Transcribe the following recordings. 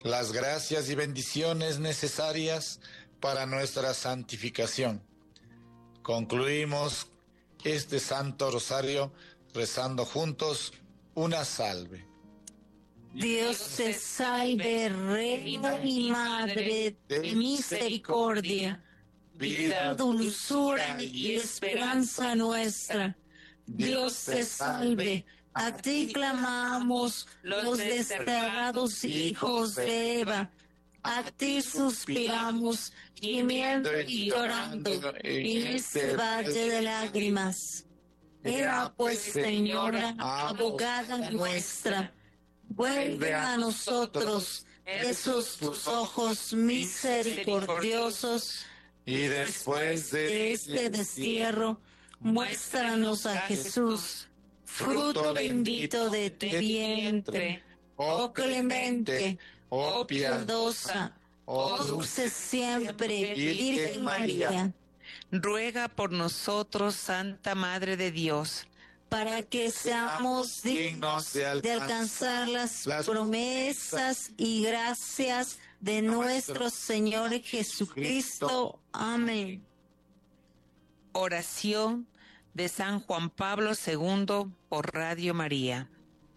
las gracias y bendiciones necesarias para nuestra santificación. Concluimos este Santo Rosario rezando juntos una salve. Dios te salve, Reina y Madre de misericordia, vida, dulzura y esperanza nuestra. Dios te salve, a ti clamamos los desterrados hijos de Eva, a ti suspiramos, gimiendo y llorando en este valle de lágrimas. Ea pues, Señora, abogada nuestra, vuelve a nosotros esos tus ojos misericordiosos, y después de este destierro, muéstranos a Jesús, fruto bendito de tu vientre, oh clemente, oh piadosa, oh dulce siempre Virgen María. Ruega por nosotros, Santa Madre de Dios, para que seamos dignos de alcanzar las promesas y gracias de nuestro Señor Jesucristo. Amén. Oración de San Juan Pablo II por Radio María.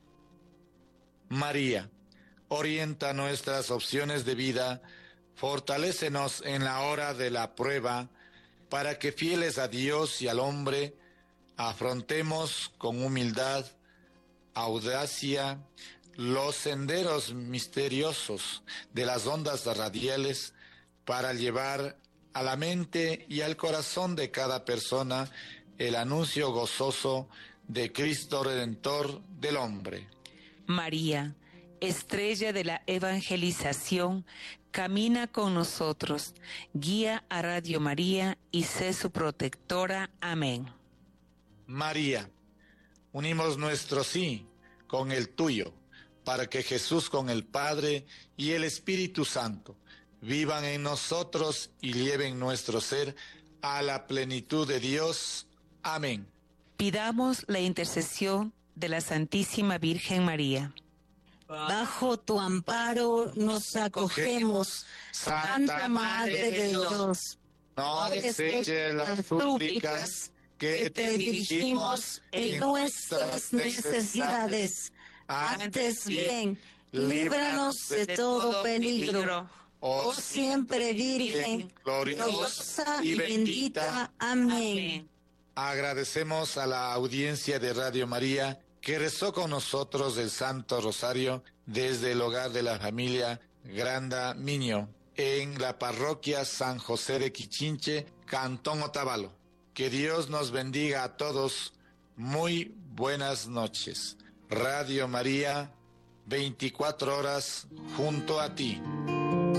María, orienta nuestras opciones de vida, fortalécenos en la hora de la prueba, para que fieles a Dios y al hombre, afrontemos con humildad, audacia, los senderos misteriosos de las ondas radiales para llevar a la mente y al corazón de cada persona el anuncio gozoso de Cristo Redentor del hombre. María, estrella de la evangelización, camina con nosotros, guía a Radio María y sé su protectora. Amén. María, unimos nuestro sí con el tuyo, para que Jesús con el Padre y el Espíritu Santo vivan en nosotros y lleven nuestro ser a la plenitud de Dios. Amén. Pidamos la intercesión de la Santísima Virgen María. Bajo tu amparo nos acogemos, Santa Madre de Dios. No deseches las súplicas que te dirigimos en nuestras necesidades. Antes bien, líbranos de todo peligro. Oh siempre Virgen, gloriosa y bendita. Amén. Agradecemos a la audiencia de Radio María que rezó con nosotros el Santo Rosario desde el hogar de la familia Granda Miño en la parroquia San José de Quichinche, Cantón Otavalo. Que Dios nos bendiga a todos. Muy buenas noches. Radio María, 24 horas junto a ti.